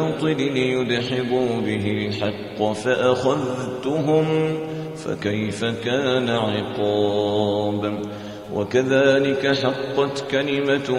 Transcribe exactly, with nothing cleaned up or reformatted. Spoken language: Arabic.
ليدحضوا به الحق فأخذتهم فكيف كان عقاب وكذلك حقت كلمة